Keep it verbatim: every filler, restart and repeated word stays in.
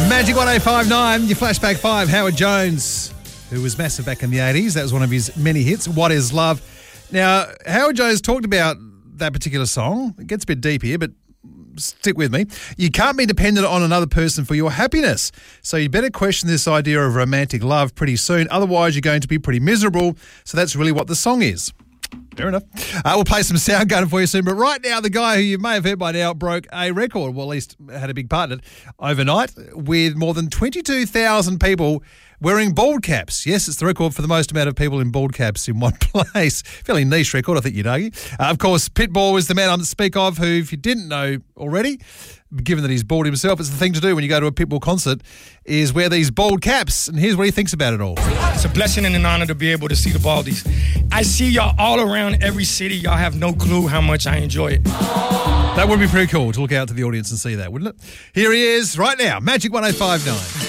Magic one oh five nine, your Flashback five, Howard Jones, who was massive back in the eighties. That was one of his many hits, What Is Love. Now, Howard Jones talked about that particular song. It gets a bit deep here, but stick with me. You can't be dependent on another person for your happiness. So you better question this idea of romantic love pretty soon. Otherwise, you're going to be pretty miserable. So that's really what the song is. Fair enough. Uh, we'll play some Soundgarden for you soon. But right now, the guy who you may have heard by now broke a record, well, at least had a big part in it, overnight, with more than twenty-two thousand people wearing bald caps. Yes, it's the record for the most amount of people in bald caps in one place. Fairly niche record, I think you'd argue. Uh, of course, Pitbull is the man I'm to speak of, who, if you didn't know already, given that he's bald himself, it's the thing to do when you go to a Pitbull concert, is wear these bald caps. And here's what he thinks about it all. It's a blessing and an honor to be able to see the Baldies. I see y'all all around every city. Y'all have no clue how much I enjoy it. That would be pretty cool to look out to the audience and see that, wouldn't it? Here he is right now, Magic one oh five nine.